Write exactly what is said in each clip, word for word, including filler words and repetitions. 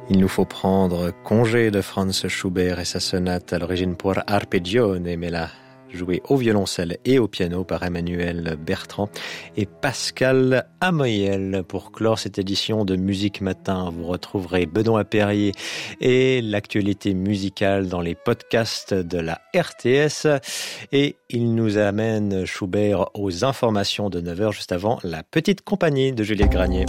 Il nous faut prendre congé de Franz Schubert et sa sonate à l'origine pour arpeggione, mais là, jouée au violoncelle et au piano par Emmanuel Bertrand et Pascal Amoyel. Pour clore cette édition de Musique Matin, vous retrouverez Benoît Perrier et l'actualité musicale dans les podcasts de la R T S. Et il nous amène Schubert aux informations de neuf heures, juste avant la petite compagnie de Juliette Granier.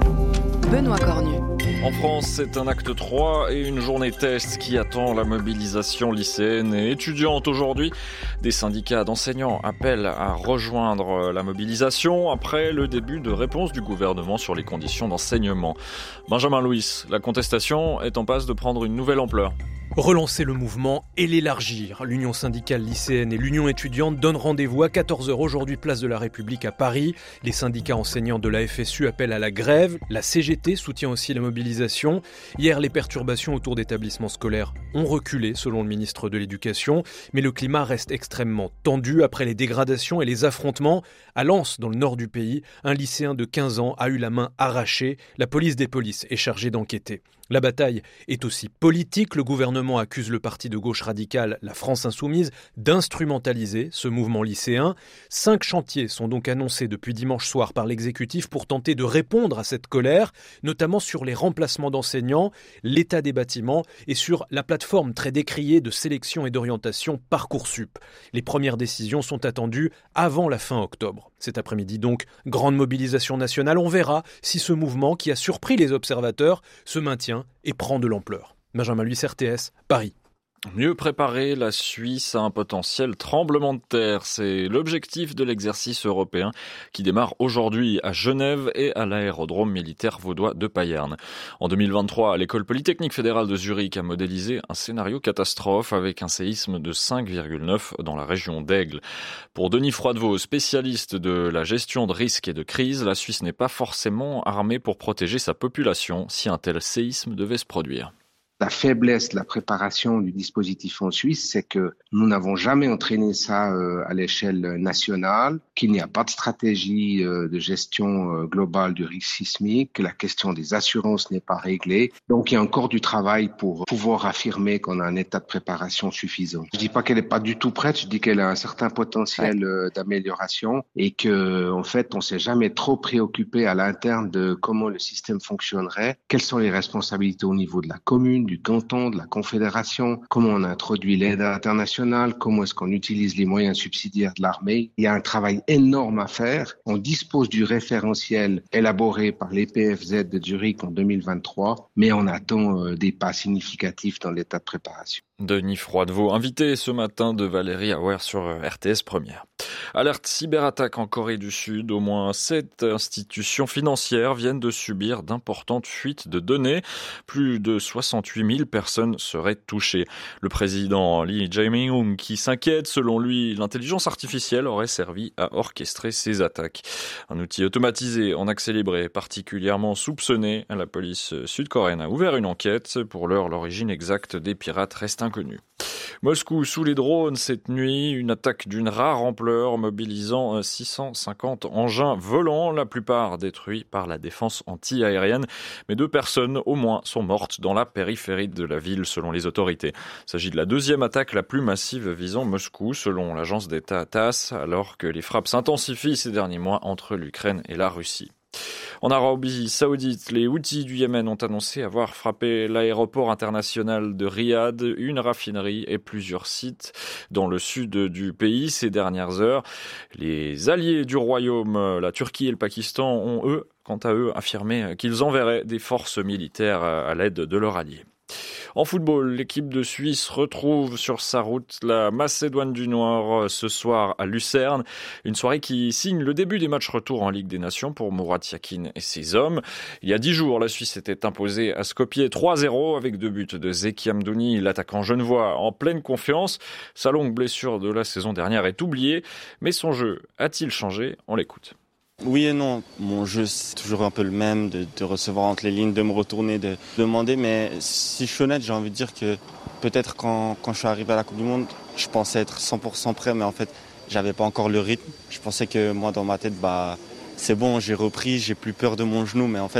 Benoît Cornu. En France, c'est un acte trois et une journée test qui attend la mobilisation lycéenne et étudiante aujourd'hui. Des syndicats d'enseignants appellent à rejoindre la mobilisation après le début de réponse du gouvernement sur les conditions d'enseignement. Benjamin Louis, la contestation est en passe de prendre une nouvelle ampleur. Relancer le mouvement et l'élargir. L'Union syndicale lycéenne et l'Union étudiante donnent rendez-vous à quatorze heures aujourd'hui, place de la République à Paris. Les syndicats enseignants de la F S U appellent à la grève. La C G T soutient aussi la mobilisation. Hier, les perturbations autour d'établissements scolaires ont reculé, selon le ministre de l'Éducation. Mais le climat reste extrêmement tendu après les dégradations et les affrontements. À Lens, dans le nord du pays, un lycéen de quinze ans a eu la main arrachée. La police des polices est chargée d'enquêter. La bataille est aussi politique. Le gouvernement accuse le parti de gauche radicale, la France Insoumise, d'instrumentaliser ce mouvement lycéen. Cinq chantiers sont donc annoncés depuis dimanche soir par l'exécutif pour tenter de répondre à cette colère, notamment sur les remplacements d'enseignants, l'état des bâtiments et sur la plateforme très décriée de sélection et d'orientation Parcoursup. Les premières décisions sont attendues avant la fin octobre. Cet après-midi donc, grande mobilisation nationale. On verra si ce mouvement, qui a surpris les observateurs, se maintient et prend de l'ampleur. Benjamin Louis, R T S, Paris. Mieux préparer la Suisse à un potentiel tremblement de terre, c'est l'objectif de l'exercice européen qui démarre aujourd'hui à Genève et à l'aérodrome militaire vaudois de Payerne. En deux mille vingt-trois, l'École polytechnique fédérale de Zurich a modélisé un scénario catastrophe avec un séisme de cinq virgule neuf dans la région d'Aigle. Pour Denis Froidevaux, spécialiste de la gestion de risques et de crise, la Suisse n'est pas forcément armée pour protéger sa population si un tel séisme devait se produire. La faiblesse de la préparation du dispositif en Suisse, c'est que nous n'avons jamais entraîné ça euh, à l'échelle nationale, qu'il n'y a pas de stratégie euh, de gestion euh, globale du risque sismique, que la question des assurances n'est pas réglée. Donc il y a encore du travail pour pouvoir affirmer qu'on a un état de préparation suffisant. Je dis pas qu'elle n'est pas du tout prête, je dis qu'elle a un certain potentiel euh, d'amélioration et que en fait on s'est jamais trop préoccupé à l'interne de comment le système fonctionnerait, quelles sont les responsabilités au niveau de la commune, du canton, de la confédération, comment on introduit l'aide internationale, comment est-ce qu'on utilise les moyens subsidiaires de l'armée. Il y a un travail énorme à faire. On dispose du référentiel élaboré par l'E P F Z de Zurich en deux mille vingt-trois, mais on attend euh, des pas significatifs dans l'état de préparation. Denis Froidevaux, invité ce matin de Valérie Auer sur R T S Première. Alerte cyberattaque en Corée du Sud. Au moins sept institutions financières viennent de subir d'importantes fuites de données. Plus de soixante-huit mille personnes seraient touchées. Le président Lee Jae-myung qui s'inquiète, selon lui, l'intelligence artificielle aurait servi à orchestrer ces attaques. Un outil automatisé en accès libre est particulièrement soupçonné. La police sud-coréenne a ouvert une enquête. Pour l'heure, l'origine exacte des pirates reste inconnue. Moscou sous les drones cette nuit, une attaque d'une rare ampleur mobilisant six cent cinquante engins volants, la plupart détruits par la défense anti-aérienne. Mais deux personnes au moins sont mortes dans la périphérie de la ville selon les autorités. Il s'agit de la deuxième attaque la plus massive visant Moscou selon l'agence d'État TASS, alors que les frappes s'intensifient ces derniers mois entre l'Ukraine et la Russie. En Arabie Saoudite, les Houthis du Yémen ont annoncé avoir frappé l'aéroport international de Riyad, une raffinerie et plusieurs sites dans le sud du pays ces dernières heures. Les alliés du royaume, la Turquie et le Pakistan, ont eux, quant à eux, affirmé qu'ils enverraient des forces militaires à l'aide de leurs alliés. En football, l'équipe de Suisse retrouve sur sa route la Macédoine du Nord ce soir à Lucerne. Une soirée qui signe le début des matchs retour en Ligue des Nations pour Murat Yakin et ses hommes. Il y a dix jours, la Suisse était imposée à Skopje trois zéro avec deux buts de Zeki Hamdouni, l'attaquant genevois en pleine confiance. Sa longue blessure de la saison dernière est oubliée, mais son jeu a-t-il changé ? On l'écoute. Oui et non. Mon jeu, c'est toujours un peu le même, de, de recevoir entre les lignes, de me retourner, de demander. Mais si je suis honnête, j'ai envie de dire que peut-être quand, quand je suis arrivé à la Coupe du Monde, je pensais être cent pour cent prêt, mais en fait, j'avais pas encore le rythme. Je pensais que moi, dans ma tête, bah, c'est bon, j'ai repris, j'ai plus peur de mon genou. Mais en fait,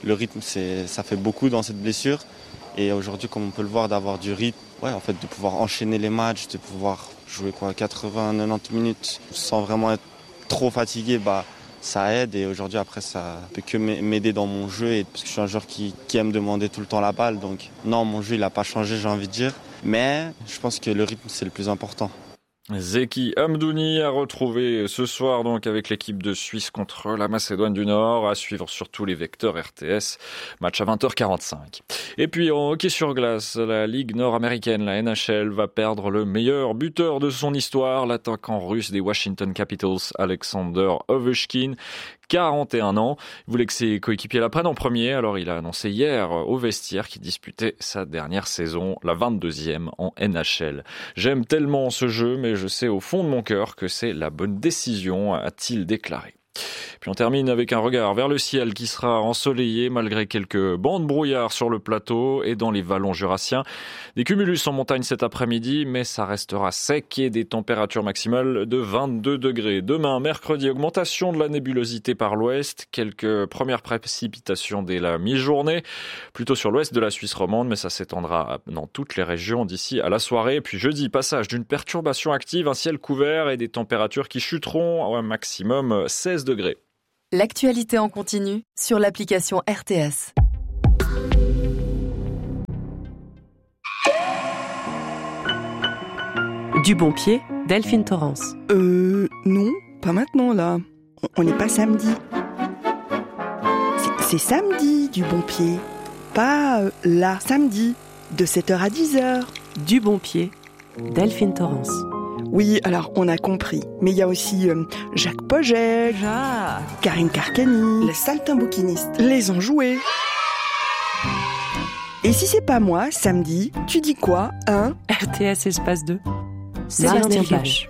le rythme, c'est, ça fait beaucoup dans cette blessure. Et aujourd'hui, comme on peut le voir, d'avoir du rythme, ouais, en fait, de pouvoir enchaîner les matchs, de pouvoir jouer quoi, quatre-vingts, quatre-vingt-dix minutes sans vraiment être trop fatigué, bah, ça aide. Et aujourd'hui, après, ça peut que m'aider dans mon jeu. Et parce que je suis un joueur qui, qui aime demander tout le temps la balle. Donc, non, mon jeu, il n'a pas changé, j'ai envie de dire. Mais je pense que le rythme, c'est le plus important. Zeki Hamdouni a retrouvé ce soir donc avec l'équipe de Suisse contre la Macédoine du Nord, à suivre sur tous les vecteurs R T S, match à vingt heures quarante-cinq. Et puis en hockey sur glace, la Ligue nord-américaine, la N H L, va perdre le meilleur buteur de son histoire, l'attaquant russe des Washington Capitals, Alexander Ovechkin, quarante et un ans. Il voulait que ses coéquipiers la prennent en premier, alors il a annoncé hier au vestiaire qu'il disputait sa dernière saison, la vingt-deuxième en N H L. J'aime tellement ce jeu, mais je sais au fond de mon cœur que c'est la bonne décision, a-t-il déclaré. Puis on termine avec un regard vers le ciel qui sera ensoleillé malgré quelques bancs de brouillard sur le plateau et dans les vallons jurassiens. Des cumulus en montagne cet après-midi, mais ça restera sec et des températures maximales de vingt-deux degrés. Demain, mercredi, augmentation de la nébulosité par l'ouest. Quelques premières précipitations dès la mi-journée, plutôt sur l'ouest de la Suisse romande, mais ça s'étendra dans toutes les régions d'ici à la soirée. Puis jeudi, passage d'une perturbation active, un ciel couvert et des températures qui chuteront à un maximum seize degrés. L'actualité en continu sur l'application R T S. Du bon pied, Delphine Torrance. Euh, non, pas maintenant là. On n'est pas samedi. C'est, c'est samedi, du bon pied. Pas euh, là, samedi, de sept heures à dix heures. Du bon pied, Delphine Torrance. Oui, alors on a compris. Mais il y a aussi euh, Jacques Pogel, Jacques, Karine Carcani, les saltimbanquinistes, les enjoués. Et si c'est pas moi, samedi, tu dis quoi, hein? R T S espace deux. Sébastien Page.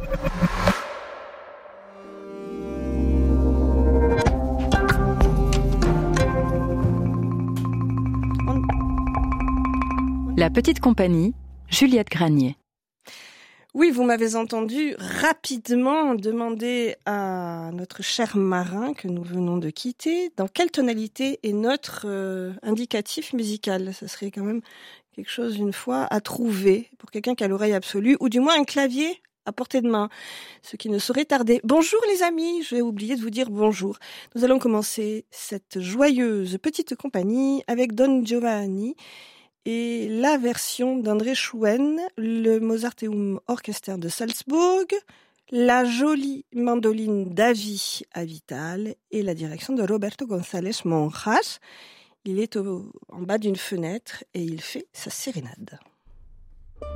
La petite compagnie, Juliette Granier. Oui, vous m'avez entendu rapidement demander à notre cher marin que nous venons de quitter dans quelle tonalité est notre euh, indicatif musical. Ça serait quand même quelque chose une fois à trouver pour quelqu'un qui a l'oreille absolue, ou du moins un clavier à portée de main, ce qui ne saurait tarder. Bonjour les amis, je vais oublier de vous dire bonjour. Nous allons commencer cette joyeuse petite compagnie avec Don Giovanni et la version d'André Schouen, le Mozarteum Orchester de Salzbourg, la jolie mandoline d'Avi Avital et la direction de Roberto González Monjas. Il est au, en bas d'une fenêtre et il fait sa sérénade.